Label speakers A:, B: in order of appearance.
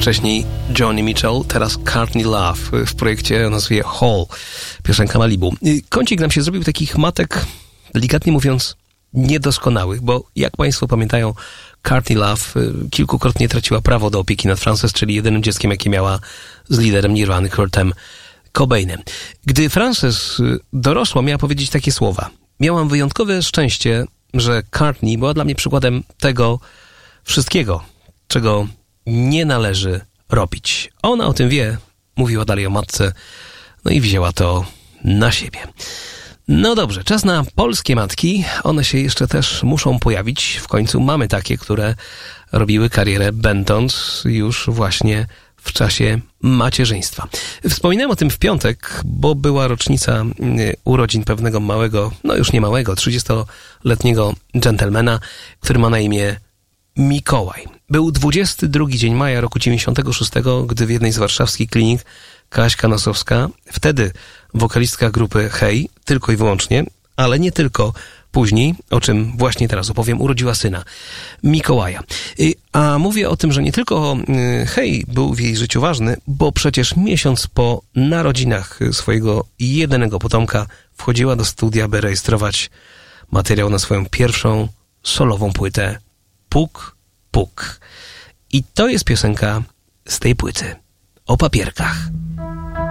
A: Wcześniej Joni Mitchell, teraz Courtney Love w projekcie o nazwie Hall, piosenka Malibu. Kącik nam się zrobił takich matek, delikatnie mówiąc, niedoskonałych, bo jak Państwo pamiętają, Courtney Love kilkukrotnie traciła prawo do opieki nad Frances, czyli jedynym dzieckiem, jakie miała z liderem Nirvany, Kurtem Cobainem. Gdy Frances dorosła, miała powiedzieć takie słowa: miałam wyjątkowe szczęście, że Courtney była dla mnie przykładem tego wszystkiego, czego nie należy robić. Ona o tym wie, mówiła dalej o matce, no i wzięła to na siebie. No dobrze, czas na polskie matki. One się jeszcze też muszą pojawić. W końcu mamy takie, które robiły karierę będąc już właśnie w czasie macierzyństwa. Wspominałem o tym w piątek, bo była rocznica urodzin pewnego małego, no już nie małego, 30-letniego dżentelmena, który ma na imię Mikołaj. Był 22 dzień maja roku 96, gdy w jednej z warszawskich klinik Kaśka Nosowska, wtedy wokalistka grupy Hej, tylko i wyłącznie, ale nie tylko, później, o czym właśnie teraz opowiem, urodziła syna, Mikołaja. A mówię o tym, że nie tylko Hej był w jej życiu ważny, bo przecież miesiąc po narodzinach swojego jedynego potomka wchodziła do studia, by rejestrować materiał na swoją pierwszą solową płytę Puk, Puk. I to jest piosenka z tej płyty o papierkach.